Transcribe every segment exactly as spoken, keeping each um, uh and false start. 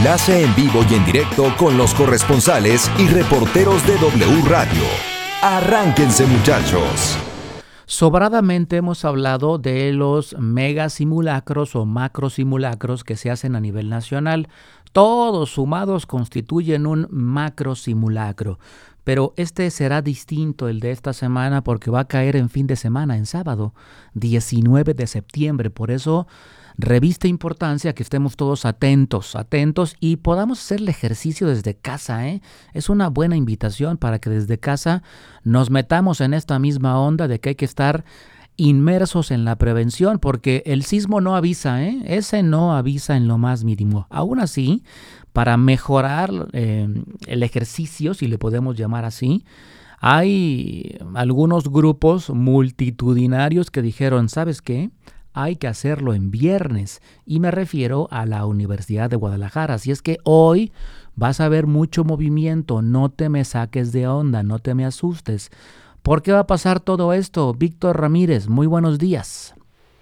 Enlace en vivo y en directo con los corresponsales y reporteros de W Radio. Arránquense, muchachos. Sobradamente hemos hablado de los mega simulacros o macro simulacros que se hacen a nivel nacional. Todos sumados constituyen un macro simulacro. Pero este será distinto, el de esta semana, porque va a caer en fin de semana, en sábado, diecinueve de septiembre. Por eso reviste importancia que estemos todos atentos, atentos y podamos hacer el ejercicio desde casa, ¿eh? Es una buena invitación para que desde casa nos metamos en esta misma onda de que hay que estar inmersos en la prevención, porque el sismo no avisa, ¿eh? Ese no avisa en lo más mínimo. Aún así, para mejorar eh, el ejercicio, si le podemos llamar así, hay algunos grupos multitudinarios que dijeron, ¿sabes qué? Hay que hacerlo en viernes, y me refiero a la Universidad de Guadalajara. Así es que hoy vas a ver mucho movimiento, no te me saques de onda, no te me asustes. ¿Por qué va a pasar todo esto? Víctor Ramírez, muy buenos días.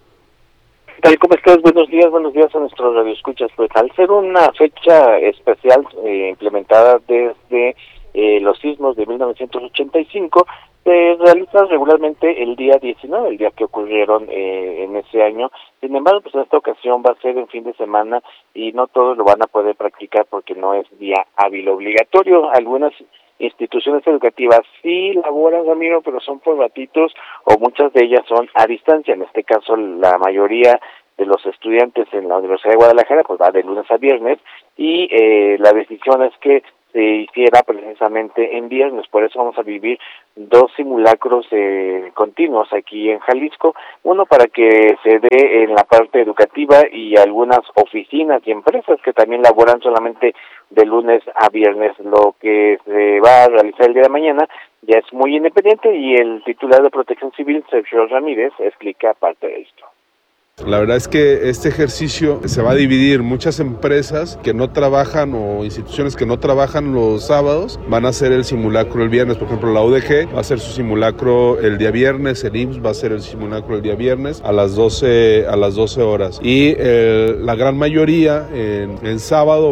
¿Qué tal? ¿Cómo estás? Buenos días, buenos días a nuestros radioescuchas. Pues al ser una fecha especial eh, implementada desde eh, los sismos de mil novecientos ochenta y cinco, se realiza regularmente el día diecinueve, el día que ocurrieron eh, en ese año. Sin embargo, pues en esta ocasión va a ser en fin de semana y no todos lo van a poder practicar porque no es día hábil obligatorio. Algunas instituciones educativas sí laboran, Ramiro, pero son por ratitos o muchas de ellas son a distancia. En este caso, la mayoría de los estudiantes en la Universidad de Guadalajara pues va de lunes a viernes y eh, la decisión es que se hiciera precisamente en viernes. Por eso vamos a vivir dos simulacros eh, continuos aquí en Jalisco, uno para que se dé en la parte educativa y algunas oficinas y empresas que también laboran solamente de lunes a viernes. Lo que se va a realizar el día de mañana ya es muy independiente y el titular de Protección Civil, Sergio Ramírez, explica parte de esto. La verdad es que este ejercicio se va a dividir. Muchas empresas que no trabajan o instituciones que no trabajan los sábados van a hacer el simulacro el viernes. Por ejemplo, la U D G va a hacer su simulacro el día viernes, el I M S S va a hacer el simulacro el día viernes a las doce, a las doce horas. Y eh, la gran mayoría en, en sábado.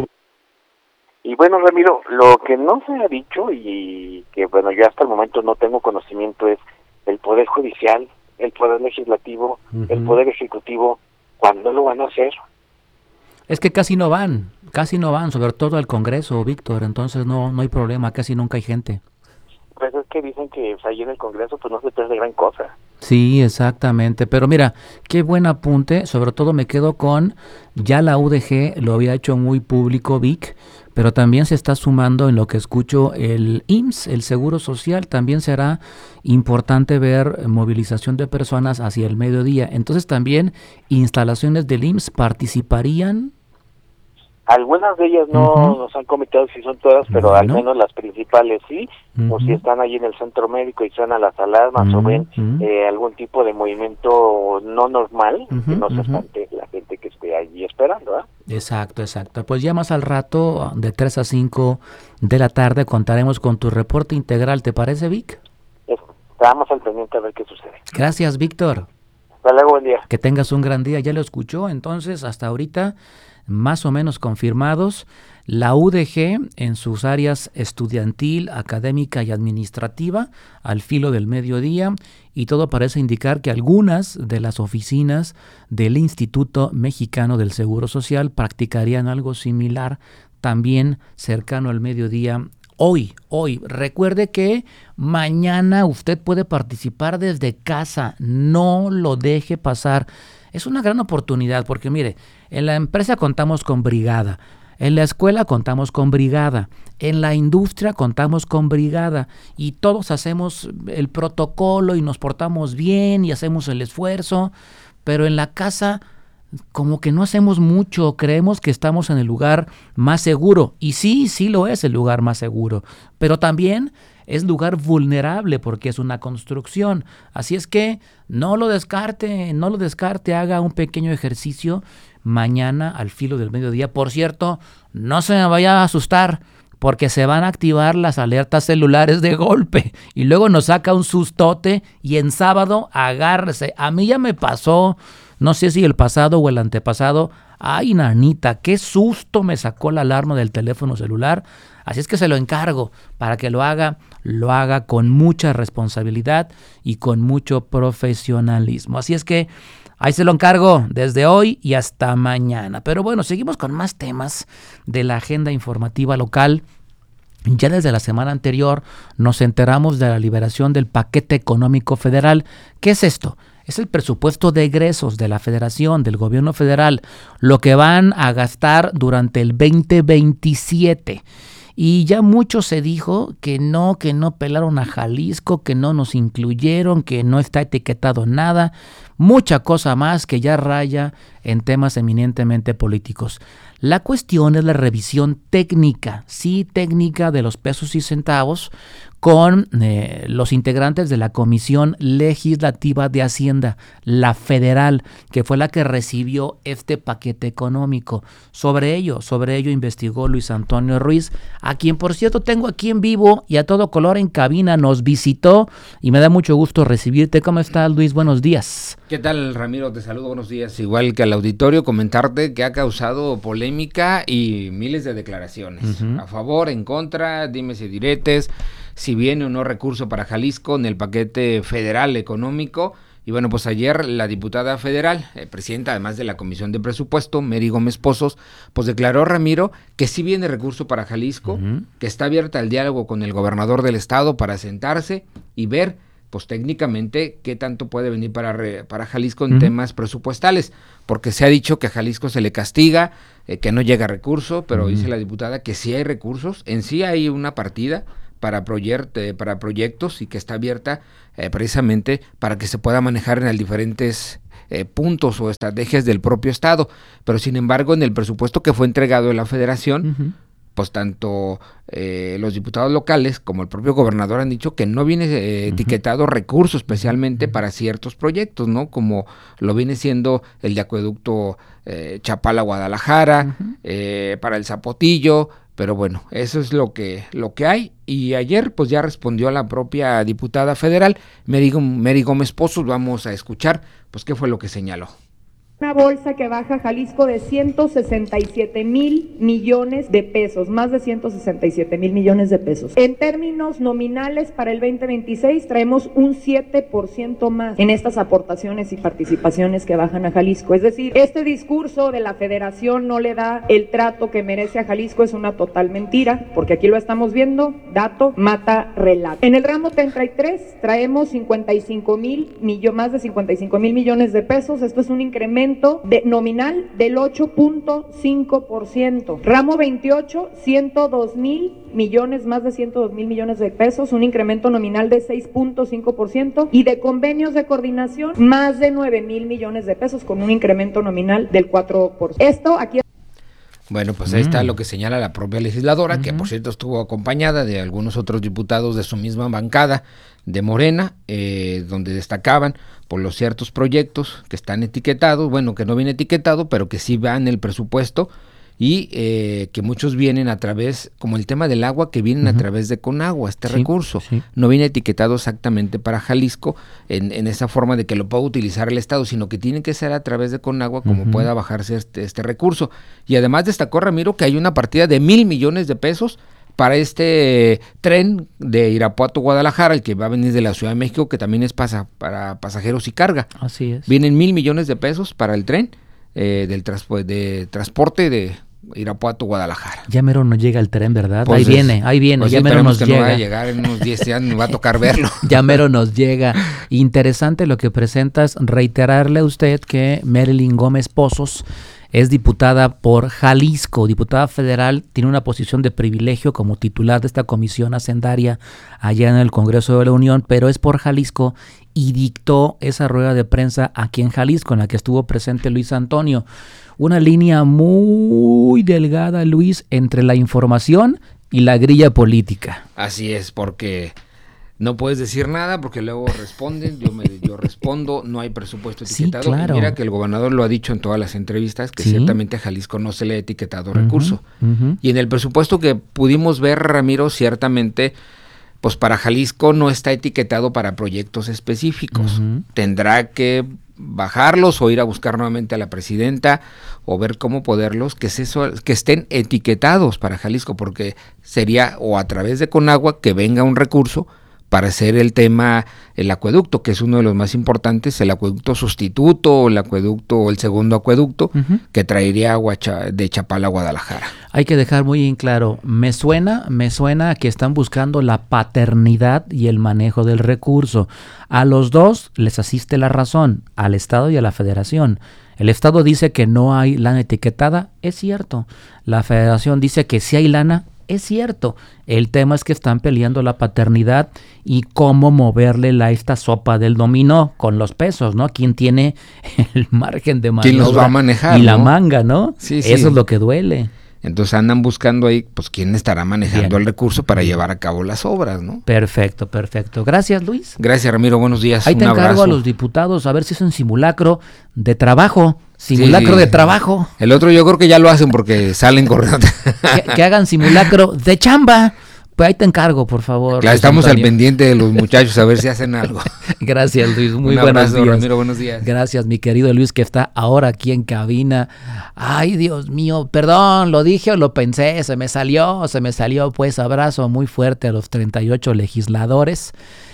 Y bueno, Ramiro, lo que no se ha dicho y que bueno, yo hasta el momento no tengo conocimiento es el Poder Judicial, el Poder Legislativo, uh-huh. el Poder Ejecutivo, ¿cuándo lo van a hacer? Es que casi no van, casi no van, sobre todo al Congreso, Víctor, entonces no no hay problema, casi nunca hay gente. Pues es que dicen que ahí en el Congreso pues no se pierde gran cosa. Sí, exactamente, pero mira, qué buen apunte, sobre todo me quedo con, ya la U D G lo había hecho muy público, Vic, pero también se está sumando en lo que escucho el I M S S, el Seguro Social, también será importante ver movilización de personas hacia el mediodía, entonces también instalaciones del I M S S participarían. Algunas de ellas no uh-huh. nos han comentado si son todas, pero bueno. al menos las principales sí, uh-huh. o si están allí en el centro médico y suenan las alarmas uh-huh. o ven uh-huh. eh, algún tipo de movimiento no normal, uh-huh. que no se espante uh-huh. la gente que esté allí esperando, ¿eh? Exacto, exacto. Pues ya más al rato, de tres a cinco de la tarde, contaremos con tu reporte integral, ¿te parece, Vic? Estamos al pendiente a ver qué sucede. Gracias, Víctor. Hasta luego, buen día. Que tengas un gran día, ya lo escuchó, entonces hasta ahorita más o menos confirmados, la U D G en sus áreas estudiantil, académica y administrativa al filo del mediodía, y todo parece indicar que algunas de las oficinas del Instituto Mexicano del Seguro Social practicarían algo similar también cercano al mediodía. Hoy, hoy, recuerde que mañana usted puede participar desde casa, no lo deje pasar. Es una gran oportunidad porque mire, en la empresa contamos con brigada, en la escuela contamos con brigada, en la industria contamos con brigada y todos hacemos el protocolo y nos portamos bien y hacemos el esfuerzo, pero en la casa como que no hacemos mucho, creemos que estamos en el lugar más seguro y sí, sí lo es el lugar más seguro, pero también es lugar vulnerable porque es una construcción. Así es que no lo descarte, no lo descarte, haga un pequeño ejercicio mañana al filo del mediodía. Por cierto, no se me vaya a asustar porque se van a activar las alertas celulares de golpe y luego nos saca un sustote y en sábado agárrese. A mí ya me pasó no sé si el pasado o el antepasado. Ay, nanita, qué susto me sacó la alarma del teléfono celular. Así es que se lo encargo para que lo haga, lo haga con mucha responsabilidad y con mucho profesionalismo. Así es que ahí se lo encargo desde hoy y hasta mañana. Pero bueno, seguimos con más temas de la agenda informativa local. Ya desde la semana anterior nos enteramos de la liberación del paquete económico federal. ¿Qué es esto? Es el presupuesto de egresos de la Federación, del gobierno federal, lo que van a gastar durante el veinte veintisiete. Y ya mucho se dijo que no, que no pelaron a Jalisco, que no nos incluyeron, que no está etiquetado nada, mucha cosa más que ya raya en temas eminentemente políticos. La cuestión es la revisión técnica, sí técnica de los pesos y centavos, con eh, los integrantes de la Comisión Legislativa de Hacienda, la federal, que fue la que recibió este paquete económico. Sobre ello, sobre ello investigó Luis Antonio Ruiz, a quien por cierto tengo aquí en vivo y a todo color en cabina, nos visitó y me da mucho gusto recibirte. ¿Cómo estás, Luis? Buenos días. ¿Qué tal, Ramiro? Te saludo, buenos días. Igual que al auditorio, comentarte que ha causado polémica y miles de declaraciones. Uh-huh. A favor, en contra, dimes y diretes, si viene o no recurso para Jalisco en el paquete federal económico. Y bueno, pues ayer la diputada federal, eh, presidenta además de la Comisión de Presupuesto, Mary Gómez Pozos, pues declaró, Ramiro, que sí viene recurso para Jalisco, uh-huh. que está abierta al diálogo con el gobernador del estado para sentarse y ver pues técnicamente qué tanto puede venir para, re, para Jalisco en uh-huh. temas presupuestales, porque se ha dicho que a Jalisco se le castiga, eh, que no llega recurso, pero uh-huh. dice la diputada que sí hay recursos, en sí hay una partida para, proyect, eh, para proyectos y que está abierta eh, precisamente para que se pueda manejar en diferentes eh, puntos o estrategias del propio estado, pero sin embargo en el presupuesto que fue entregado en la federación, uh-huh. pues tanto eh, los diputados locales como el propio gobernador han dicho que no viene eh, uh-huh. etiquetado recursos especialmente uh-huh. para ciertos proyectos, ¿no? Como lo viene siendo el de acueducto eh, Chapala-Guadalajara, uh-huh. eh, para el Zapotillo, pero bueno, eso es lo que lo que hay. Y ayer pues ya respondió a la propia diputada federal, Mary, Mary Gómez Pozos. Vamos a escuchar pues qué fue lo que señaló. Una bolsa que baja a Jalisco de ciento sesenta y siete mil millones de pesos, más de ciento sesenta y siete mil millones de pesos. En términos nominales, para el veinte veintiséis traemos un siete por ciento más en estas aportaciones y participaciones que bajan a Jalisco. Es decir, este discurso de la federación no le da el trato que merece a Jalisco, es una total mentira, porque aquí lo estamos viendo, dato mata relato. En el ramo treinta y tres traemos cincuenta y cinco mil millones, más de cincuenta y cinco mil millones de pesos. Esto es un incremento de nominal del ocho punto cinco por ciento. Ramo veintiocho, ciento dos mil millones, más de ciento dos mil millones de pesos, un incremento nominal de seis punto cinco por ciento, y de convenios de coordinación, más de nueve mil millones de pesos, con un incremento nominal del cuatro por ciento. Esto aquí... Bueno, pues ahí mm. está lo que señala la propia legisladora, uh-huh. que por cierto estuvo acompañada de algunos otros diputados de su misma bancada de Morena, eh, donde destacaban por los ciertos proyectos que están etiquetados, bueno, que no viene etiquetado, pero que sí va en el presupuesto, y eh, que muchos vienen a través, como el tema del agua, que vienen uh-huh. a través de Conagua, este sí, recurso, sí. no viene etiquetado exactamente para Jalisco en, en esa forma de que lo pueda utilizar el Estado, sino que tiene que ser a través de Conagua como uh-huh. pueda bajarse este, este recurso. Y además destacó, Ramiro, que hay una partida de mil millones de pesos para este tren de Irapuato Guadalajara, el que va a venir de la Ciudad de México, que también es pasa, para pasajeros y carga. Así es. Vienen mil millones de pesos para el tren eh, del transpo- de transporte de Irapuato Guadalajara. Ya mero nos llega el tren, ¿verdad? Pues ahí es, viene, ahí viene, pues ya mero nos que llega. No va a llegar en unos diez años, nos va a tocar verlo. Ya mero nos llega. Interesante lo que presentas, reiterarle a usted que Marilyn Gómez Pozos es diputada por Jalisco, diputada federal, tiene una posición de privilegio como titular de esta comisión hacendaria allá en el Congreso de la Unión, pero es por Jalisco y dictó esa rueda de prensa aquí en Jalisco, en la que estuvo presente Luis Antonio. Una línea muy delgada, Luis, entre la información y la grilla política. Así es, porque no puedes decir nada porque luego responden, yo me yo respondo, no hay presupuesto etiquetado. Sí, claro. Y mira que el gobernador lo ha dicho en todas las entrevistas, que sí. ciertamente a Jalisco no se le ha etiquetado uh-huh, recurso. Uh-huh. Y en el presupuesto que pudimos ver, Ramiro, ciertamente, pues para Jalisco no está etiquetado para proyectos específicos. Uh-huh. Tendrá que bajarlos o ir a buscar nuevamente a la presidenta o ver cómo poderlos, que, es eso, que estén etiquetados para Jalisco, porque sería o a través de Conagua que venga un recurso para hacer el tema, el acueducto, que es uno de los más importantes, el acueducto sustituto, o el acueducto, o el segundo acueducto, uh-huh. que traería agua de Chapala a Guadalajara. Hay que dejar muy en claro, me suena, me suena que están buscando la paternidad y el manejo del recurso. A los dos les asiste la razón, al Estado y a la Federación. El Estado dice que no hay lana etiquetada, es cierto. La Federación dice que sí hay lana, es cierto. El tema es que están peleando la paternidad y cómo moverle la esta sopa del dominó con los pesos, ¿no? ¿Quién tiene el margen de maniobra? ¿Quién los va a manejar? Y ¿no? la manga, ¿no? Sí, sí. Eso es lo que duele. Entonces andan buscando ahí, pues, quién estará manejando Bien. el recurso para llevar a cabo las obras, ¿no? Perfecto, perfecto. Gracias, Luis. Gracias, Ramiro. Buenos días. Ahí te Un encargo abrazo. a los diputados a ver si es un simulacro de trabajo. Simulacro Sí. de trabajo. El otro yo creo que ya lo hacen porque salen corriendo. Que, que hagan simulacro de chamba. Pues ahí te encargo, por favor. Claro, Luis estamos Antonio. al pendiente de los muchachos a ver si hacen algo. Gracias, Luis. Muy Un buenos abrazo, días. Ramiro, buenos días. Gracias, mi querido Luis, que está ahora aquí en cabina. Ay, Dios mío, perdón, lo dije o lo pensé, se me salió, se me salió. Pues abrazo muy fuerte a los treinta y ocho legisladores.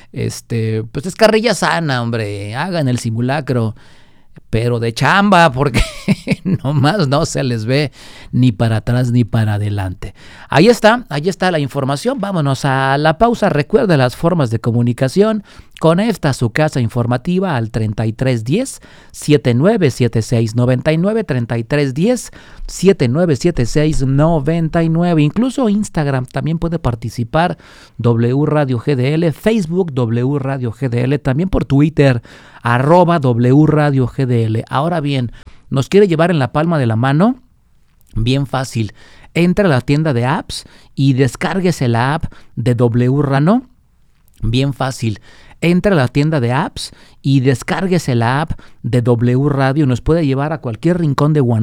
Este, pues es carrilla sana, hombre. Hagan el simulacro, pero de chamba, porque nomás no se les ve ni para atrás ni para adelante. Ahí está, ahí está la información. Vámonos a la pausa. Recuerda las formas de comunicación. Conecta su casa informativa al treinta y tres diez, setenta y nueve setenta y seis noventa y nueve, treinta y tres diez, setenta y nueve setenta y seis noventa y nueve. Incluso Instagram también puede participar, W Radio G D L, Facebook W Radio G D L, también por Twitter, arroba W Radio G D L. Ahora bien, ¿nos quiere llevar en la palma de la mano? Bien fácil. Entra a la tienda de apps y descárguese la app de W Radio. Bien fácil. Entra a la tienda de apps y descárguese la app de W Radio. Nos puede llevar a cualquier rincón de Guanajuato.